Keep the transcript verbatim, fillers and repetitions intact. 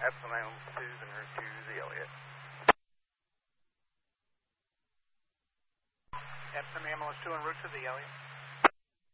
Epsom Ambulance two en route to the Elliott. Epsom Ambulance two en route to the Elliott.